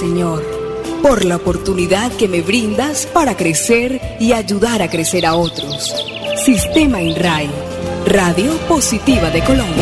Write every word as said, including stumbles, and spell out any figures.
Señor, por la oportunidad que me brindas para crecer y ayudar a crecer a otros. Sistema INRAE, Radio Positiva de Colombia.